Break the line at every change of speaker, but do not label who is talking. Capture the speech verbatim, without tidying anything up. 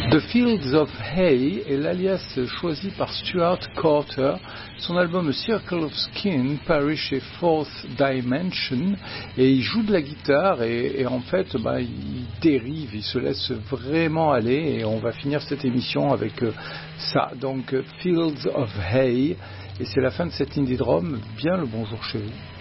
The Fields of Hay est l'alias choisi par Stuart Carter. Son album Circle of Skin paru chez Fourth Dimension, et il joue de la guitare et, et en fait bah, il dérive, il se laisse vraiment aller, et on va finir cette émission avec euh, ça, donc Fields of Hay, et c'est la fin de cette Indie Drum. Bien le bonjour chez vous.